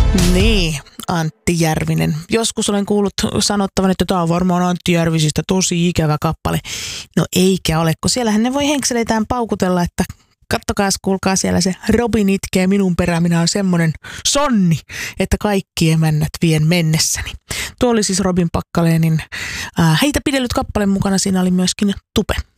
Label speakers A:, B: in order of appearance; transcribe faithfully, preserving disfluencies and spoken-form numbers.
A: Niin, Antti Järvinen. Joskus olen kuullut sanottavan, että tämä on varmaan Antti Järvisistä tosi ikävä kappale. No eikä ole, kun siellähän ne voi henkseleitään paukutella, että kattokaas, kuulkaa siellä se Robin itkee minun perään, minä on semmonen sonni, että kaikki emännät vien mennessäni. Tuo oli siis Robin Packalénin äh, Heitä pidellyt kappale mukana, siinä oli myöskin Tupe.